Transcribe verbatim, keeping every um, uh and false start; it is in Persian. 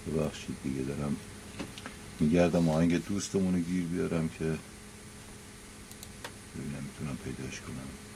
ببخشید دیگه، دارم میگردم آهنگ دوستمونو گیر بیارم که ببینم میتونم پیداش کنم.